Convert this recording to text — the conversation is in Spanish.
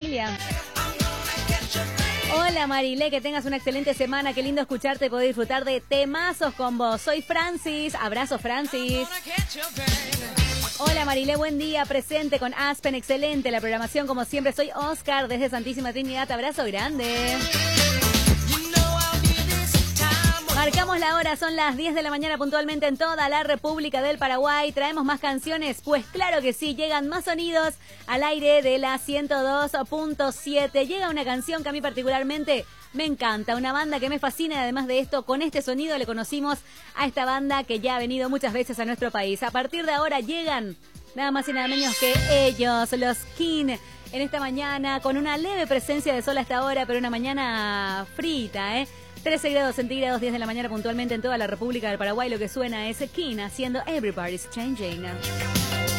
familia. Hola Marilé, que tengas una excelente semana, qué lindo escucharte y poder disfrutar de temazos con vos. Soy Francis, abrazo Francis. Hola Marilé, buen día, presente con Aspen, excelente la programación como siempre. Soy Oscar desde Santísima Trinidad, abrazo grande. Marcamos la hora, son las 10 de la mañana puntualmente en toda la República del Paraguay. ¿Traemos más canciones? Pues claro que sí, llegan más sonidos al aire de la 102.7. Llega una canción que a mí particularmente me encanta, una banda que me fascina y además de esto, con este sonido le conocimos a esta banda que ya ha venido muchas veces a nuestro país. A partir de ahora llegan nada más y nada menos que ellos, los King, en esta mañana con una leve presencia de sol a esta hora, pero una mañana frita, 13 grados centígrados, 10 de la mañana puntualmente en toda la República del Paraguay. Lo que suena es King haciendo Everybody's Changing.